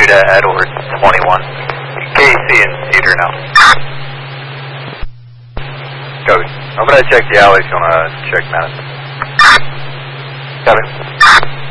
to Edward 21. KC and Cedar now. Copy. I'm going to check the alley if you want to check Madison. Copy.